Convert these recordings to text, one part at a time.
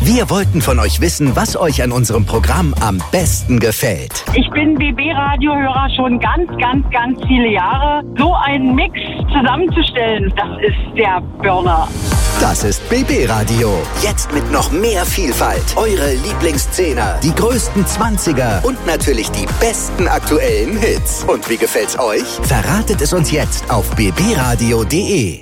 Wir wollten von euch wissen, was euch an unserem Programm am besten gefällt. Ich bin BB-Radio-Hörer schon ganz viele Jahre. So einen Mix zusammenzustellen, das ist der Burner. Das ist BB Radio. Jetzt mit noch mehr Vielfalt. Eure Lieblingsszene, die größten 20er und natürlich die besten aktuellen Hits. Und wie gefällt's euch? Verratet es uns jetzt auf bbradio.de.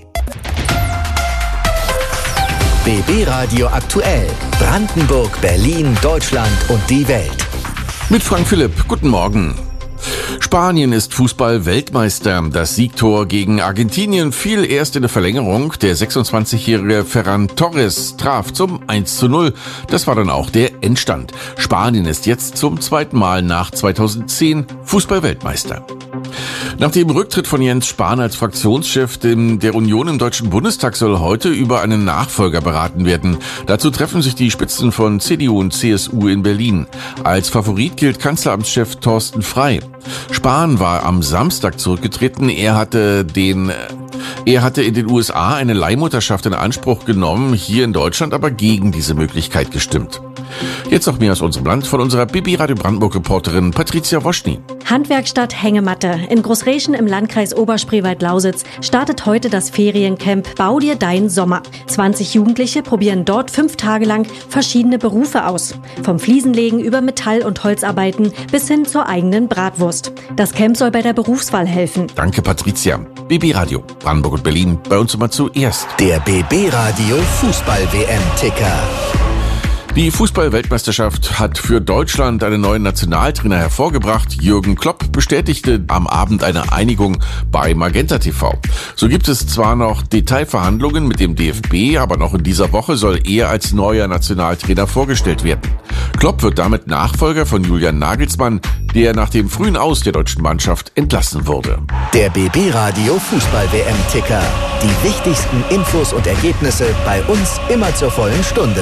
BB Radio aktuell. Brandenburg, Berlin, Deutschland und die Welt. Mit Frank Philipp. Guten Morgen. Spanien ist Fußball-Weltmeister. Das Siegtor gegen Argentinien fiel erst in der Verlängerung. Der 26-jährige Ferran Torres traf zum 1:0. Das war dann auch der Endstand. Spanien ist jetzt zum zweiten Mal nach 2010 Fußball-Weltmeister. Nach dem Rücktritt von Jens Spahn als Fraktionschef der Union im Deutschen Bundestag soll heute über einen Nachfolger beraten werden. Dazu treffen sich die Spitzen von CDU und CSU in Berlin. Als Favorit gilt Kanzleramtschef Thorsten Frey. Spahn war am Samstag zurückgetreten. Er hatte in den USA eine Leihmutterschaft in Anspruch genommen, hier in Deutschland aber gegen diese Möglichkeit gestimmt. Jetzt noch mehr aus unserem Land von unserer BB Radio Brandenburg-Reporterin Patricia Woschny. Handwerkstatt Hängematte. In Großreschen im Landkreis Oberspreewald-Lausitz startet heute das Feriencamp Bau dir dein Sommer. 20 Jugendliche probieren dort 5 Tage lang verschiedene Berufe aus. Vom Fliesenlegen über Metall- und Holzarbeiten bis hin zur eigenen Bratwurst. Das Camp soll bei der Berufswahl helfen. Danke, Patricia. BB Radio, Brandenburg und Berlin, bei uns immer zuerst. Der BB Radio Fußball-WM-Ticker. Die Fußball-Weltmeisterschaft hat für Deutschland einen neuen Nationaltrainer hervorgebracht. Jürgen Klopp bestätigte am Abend eine Einigung bei Magenta TV. So gibt es zwar noch Detailverhandlungen mit dem DFB, aber noch in dieser Woche soll er als neuer Nationaltrainer vorgestellt werden. Klopp wird damit Nachfolger von Julian Nagelsmann, der nach dem frühen Aus der deutschen Mannschaft entlassen wurde. Der BB Radio Fußball-WM-Ticker. Die wichtigsten Infos und Ergebnisse bei uns immer zur vollen Stunde.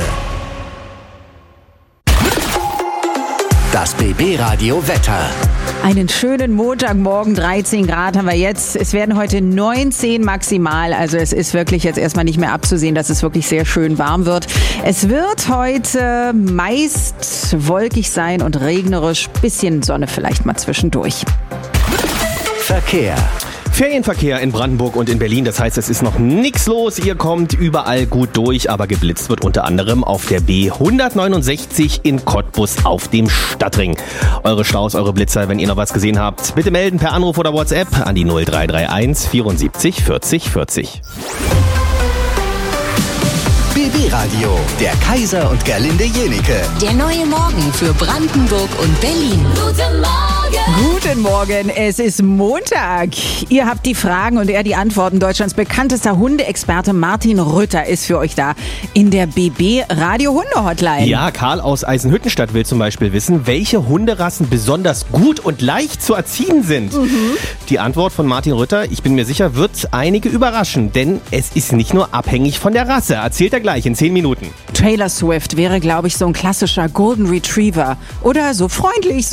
Das BB Radio Wetter. Einen schönen Montagmorgen, 13 Grad haben wir jetzt. Es werden heute 19 maximal. Also es ist wirklich jetzt erstmal nicht mehr abzusehen, dass es wirklich sehr schön warm wird. Es wird heute meist wolkig sein und regnerisch. Bisschen Sonne vielleicht mal zwischendurch. Verkehr. Ferienverkehr in Brandenburg und in Berlin, das heißt, es ist noch nichts los. Ihr kommt überall gut durch, aber geblitzt wird unter anderem auf der B169 in Cottbus auf dem Stadtring. Eure Staus, eure Blitzer, wenn ihr noch was gesehen habt, bitte melden per Anruf oder WhatsApp an die 0331 74 40 40. BB Radio, der Kaiser und Gerlinde Jenike. Der neue Morgen für Brandenburg und Berlin. Guten Morgen! Guten Morgen, es ist Montag. Ihr habt die Fragen und er die Antworten. Deutschlands bekanntester Hundeexperte Martin Rütter ist für euch da in der BB Radio Hunde Hotline. Ja, Karl aus Eisenhüttenstadt will zum Beispiel wissen, welche Hunderassen besonders gut und leicht zu erziehen sind. Die Antwort von Martin Rütter, ich bin mir sicher, wird einige überraschen, denn es ist nicht nur abhängig von der Rasse. Erzählt er gleich in 10 Minuten. Taylor Swift wäre, glaube ich, so ein klassischer Golden Retriever. Oder so freundlich,